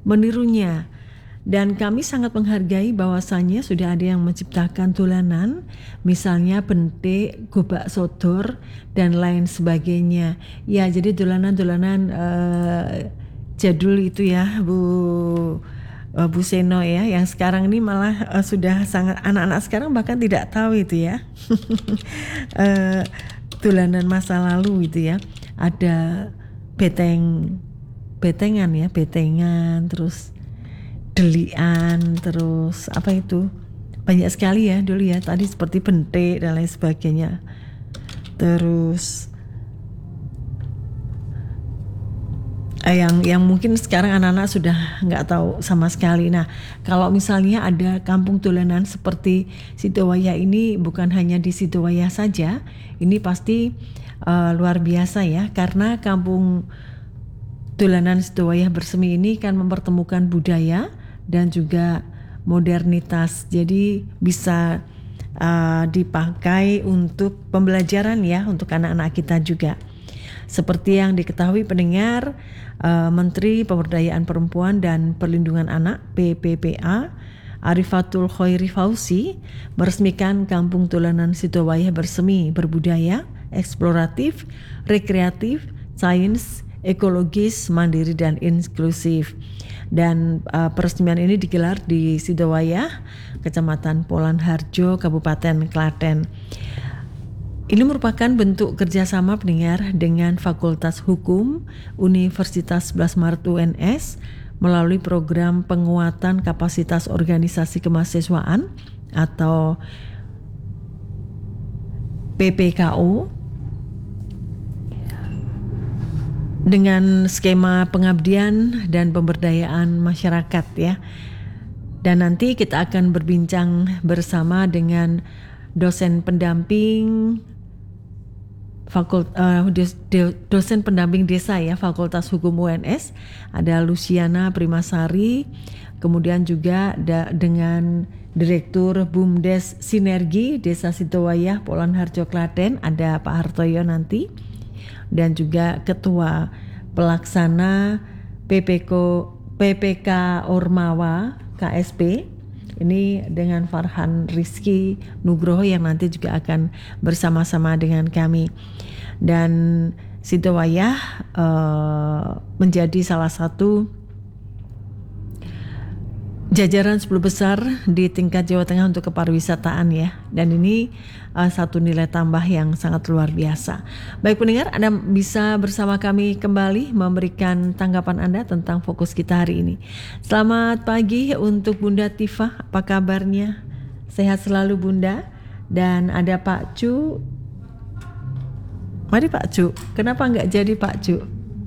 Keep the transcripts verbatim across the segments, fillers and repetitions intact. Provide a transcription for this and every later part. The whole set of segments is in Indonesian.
menirunya. Dan kami sangat menghargai bahwasannya sudah ada yang menciptakan tulanan, misalnya bentik, gobak sodor, dan lain sebagainya. Ya, jadi tulanan-tulanan uh, jadul itu ya, Bu uh, Bu Seno ya, yang sekarang ini malah uh, sudah sangat, anak-anak sekarang bahkan tidak tahu itu ya. uh, tulanan masa lalu itu ya. Ada beteng, betengan ya, betengan, terus delian, terus apa itu, banyak sekali ya dulu ya, tadi seperti bentik dan lain sebagainya. Terus eh, yang yang mungkin sekarang anak-anak sudah nggak tahu sama sekali. Nah, kalau misalnya ada kampung tulanan seperti Sidowaya ini, bukan hanya di Sidowaya saja, ini pasti uh, luar biasa ya, karena kampung tulanan Sidowaya Bersemi ini kan mempertemukan budaya dan juga modernitas, jadi bisa uh, dipakai untuk pembelajaran ya, untuk anak-anak kita juga. Seperti yang diketahui pendengar, uh, Menteri Pemberdayaan Perempuan dan Perlindungan Anak P P P A Arifatul Khoiri Fauzi meresmikan Kampung Tulanan Sidowaya Bersemi berbudaya, eksploratif, rekreatif, sains, ekologis, mandiri, dan inklusif. Dan uh, peresmian ini digelar di Sidowaya, Kecamatan Polan Harjo, Kabupaten Klaten. Ini merupakan bentuk kerjasama pendengar dengan Fakultas Hukum Universitas sebelas Maret U N S melalui program penguatan kapasitas organisasi kemahasiswaan atau P P K O, dengan skema pengabdian dan pemberdayaan masyarakat ya. Dan nanti kita akan berbincang bersama dengan dosen pendamping Fakult, uh, dosen pendamping desa ya, Fakultas Hukum U N S, ada Luciana Primasari, kemudian juga da, dengan Direktur BUMDes Sinergi Desa Sidowaya Polan Harjo Klaten, ada Pak Hartoyo nanti, dan juga Ketua Pelaksana P P K, P P K Ormawa K S P ini dengan Farhan Rizky Nugroho yang nanti juga akan bersama-sama dengan kami. Dan Sidowaya uh, menjadi salah satu jajaran sepuluh besar di tingkat Jawa Tengah untuk kepariwisataan ya. Dan ini uh, satu nilai tambah yang sangat luar biasa. Baik pendengar, Anda bisa bersama kami kembali memberikan tanggapan Anda tentang fokus kita hari ini. Selamat pagi untuk Bunda Tifa, apa kabarnya? Sehat selalu Bunda. Dan ada Pak Cu. Mari Pak Cu, kenapa nggak jadi Pak Cu?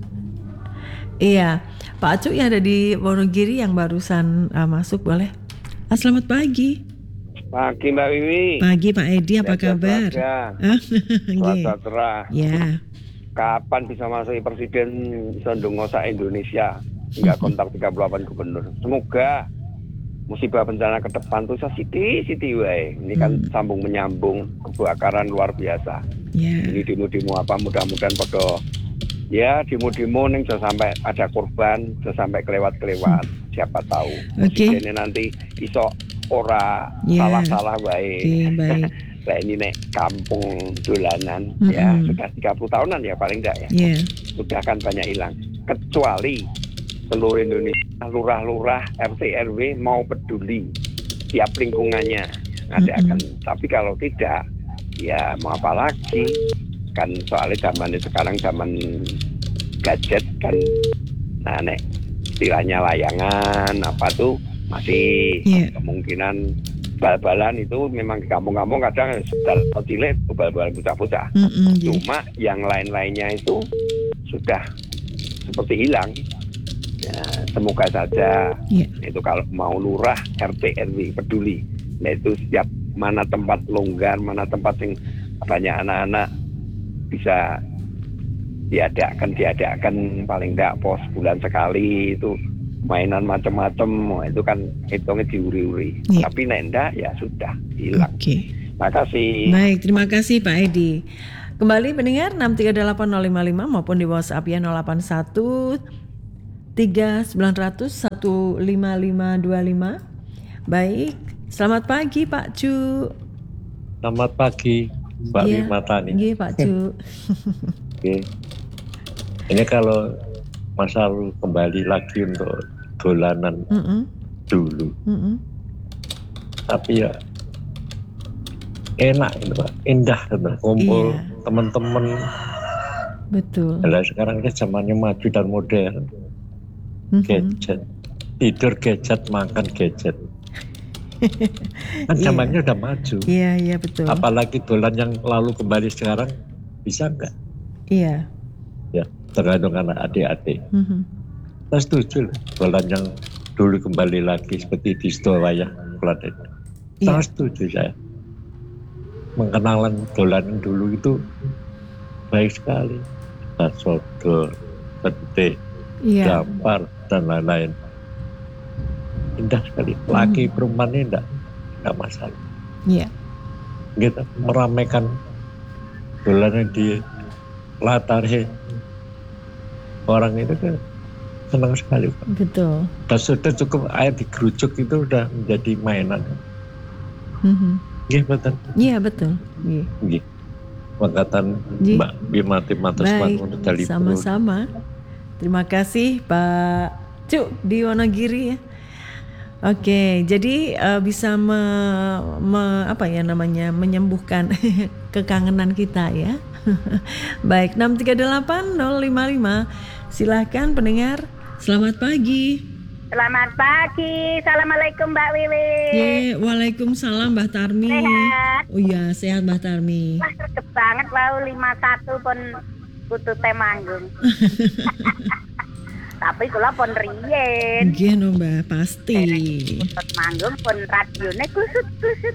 Iya, Pak Cu yang ada di Wonogiri yang barusan uh, masuk, boleh? Ah, selamat pagi. Pagi Mbak Wiwi. Pagi Pak Edi, apa ya, kabar? Selamat cerah. Ya. Kapan bisa masuk Presiden Sondongosa Indonesia? Hingga kontak tiga puluh delapan gubernur. Semoga musibah bencana ke depan tuh siti-siti wae. Ini kan hmm. sambung menyambung, kebakaran luar biasa. Ya. Ini demo-demo apa mudah-mudahan pada ya demo-demo nih bisa sampai ada korban, bisa sampai kelewat-kelewat. Hmm. Siapa tahu. Okay. Presidennya nanti iso ora yeah. salah-salah baik. Okay, baik. Nah ini nek kampung dolanan mm-hmm. ya sudah tiga puluh tahunan ya paling enggak ya. Yeah. Sudah kan banyak hilang. Kecuali seluruh Indonesia lurah-lurah R T R W mau peduli tiap lingkungannya ada mm-hmm. akan. Tapi kalau tidak ya mau apa lagi, kan soalnya zaman sekarang zaman gadget kan. Nah nek istilahnya layangan apa tuh masih yeah. kemungkinan bal-balan itu memang di kampung-kampung kadang sudah cilik bal-balan bocah-bocah. Mm-hmm, cuma yeah. yang lain-lainnya itu sudah seperti hilang ya, semoga saja yeah. itu kalau mau lurah R T R W peduli, nah itu setiap mana tempat longgar, mana tempat yang banyak anak-anak bisa diadakan diadakan paling enggak pos bulan sekali itu mainan macam-macam itu kan hitungnya diuri-uri yeah. tapi nenda ya sudah hilang. Oke. Okay. Makasih. Baik, terima kasih Pak Edi. Kembali pendengar enam tiga delapan nol lima lima maupun di WhatsApp ya nol delapan satu tiga sembilan nol nol satu lima lima dua lima. Baik, selamat pagi Pak Cu. Selamat pagi Mbak Iya, Wimatani. Iya Pak Cu. Oke. Ini kalau masa lalu kembali lagi untuk dolanan Mm-mm, dulu, mm-mm. tapi ya enak itu Pak, indah gitu. Kumpul Iya. teman-teman. Betul. Lah sekarang ini zamannya maju dan modern, Mhm. gadget, tidur gadget, makan gadget. Kan Iya. zamannya udah maju. Iya, iya betul. Apalagi dolan yang lalu kembali sekarang bisa nggak? Iya. Ya tergantung anak adik-adik. Mhm. Saya setuju loh, dolan yang dulu kembali lagi seperti di Stowaya Klaten. Iya. Sangat setuju saya. Mengenalan dolan yang dulu itu baik sekali. Sodor, petik, Iya. gampar, dan lain-lain. Indah sekali. Laki Hmm. perempuan ini enggak, enggak masalah. Iya. Kita meramaikan dolan yang di latari orang itu kan senang sekali Pak. Betul. Dan sudah cukup air digerucuk itu udah menjadi mainan. Mhm. Nggih betul. Iya betul. Iya. Nggih. Mengatakan Nggih. Mbak Bimati Matur Baik, Suwun dari sama-sama. Terima kasih Pak Cuk di Wonogiri ya. Oke, jadi uh, bisa me, me- apa ya namanya menyembuhkan kekangenan kita ya. Baik, enam tiga delapan nol lima lima. Silahkan pendengar. Selamat pagi. Selamat pagi, assalamualaikum Mbak Wiwi. Ye, waalaikumsalam Mbah Tarmi. Sehat. Oh iya, sehat Mbah Tarmi. Wah, sedep banget wau lima satu pun butuh teh manggung. Tapi kula pun riyen. Nggih no Mbah, pasti. Butuh manggung pun radione kusut-kusut.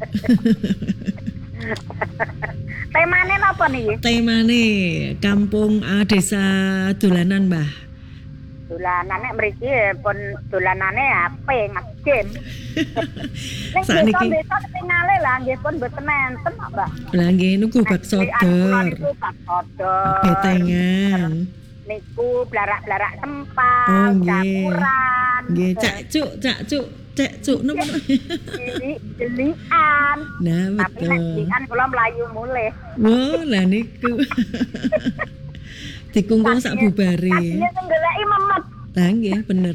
Temane napa nih? Temane kampung ah, desa dolanan Mbah. Dolanane mriki pun dolanane ape ngegame. Ning Sakniki- desa ketingale lah nggih pun mboten enten kok, Mbak. Lah nggih niku bak sodor, Niku bak sodor. betengan. Niku blarak-blarak Oh, tempal, nggih. campuran. Nggih, cak cuk, cak cuk, cak cuk napa? Jeli-jelian. Nah, Tapi nek betul. jelian kula mlayu mulih. Wah, lah niku. Dikungkung sak bubare. Tadinya sing goleki memet. Lah nggih, bener.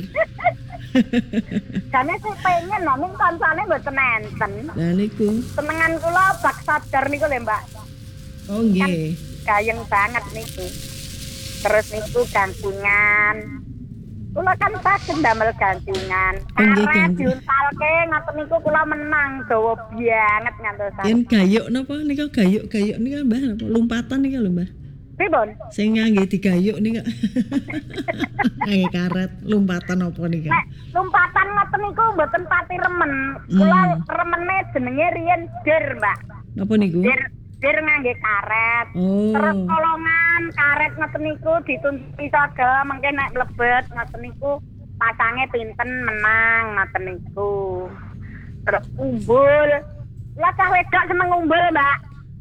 Jane sing pengen no ning kancane mboten enten. Lah niku. Senengan kula bak sadar niku lho, Mbak. Oh nggih. Gayeng banget niku. Terus niku gantungan. Kula kan saged ndamel gantungan. Oh, nggih, Karet gantungan. diuntalke ngoten niku kula menang dawa banget ngantosan. Yen gayuk napa nika gayuk-gayuk nika Mbah napa lompatan nika lho Mbah. Pripun? Sing ngangge digayuk nika. Ngangge karet, lompatan apa nika? Nek lompatan ngoten niku mboten pati remen. Kula Hmm. remene jenenge riyen dir, Mbak. Napa niku? Dir dir ngangge karet. Oh. Terus kolongan karet ngoten niku dituntuti saga mengke nek mlebet ngoten niku pasange pinten menang ngoten niku. Terus umbul. Lah cah wedok seneng umbul, Mbak.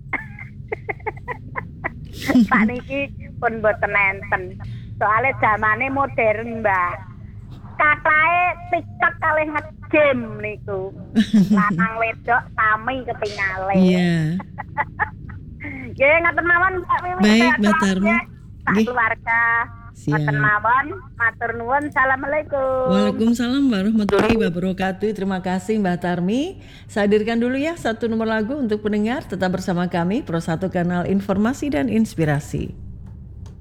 Pak niki pun mboten enten. Soale zamane modern, Mbak. Katae TikTok kalih ngegame niku. Lanang wedok sami ketingale. Iya. Nggih ngoten mawon Mbak Wiwi. Baik, Sehat Mbak selalu Tarmi. ya, sak Nggih. keluarga. Siap. Ngoten mawon, matur nuwun. Assalamualaikum. Waalaikumsalam warahmatullahi wabarakatuh. Terima kasih Mbak Tarmi. Saya hadirkan dulu ya satu nomor lagu untuk pendengar. Tetap bersama kami Pro satu Kanal Informasi dan Inspirasi.